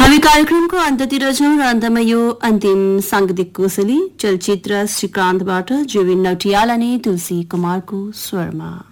हामी कार्यक्रमको अन्ततिर छौं र अन्तमा यो अन्तिम सांगीतिक कोसेली चलचित्र श्रीकान्तबाट जुबिन नौटियाल अनि तुलसी कुमारको स्वरमा।